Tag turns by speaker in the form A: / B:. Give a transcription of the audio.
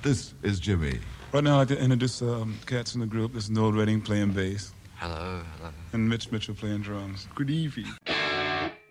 A: This is Jimmy.
B: Right now, I'd like to introduce cats in the group. This is Noel Redding playing bass.
C: Hello.
B: And Mitch Mitchell playing drums.
A: Good evening.